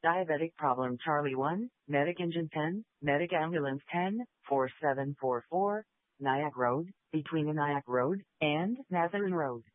Diabetic problem Charlie 1, Medic Engine 10, Medic Ambulance 10, 4744, Nyack Road, between the Nyack Road and Nazarene Road.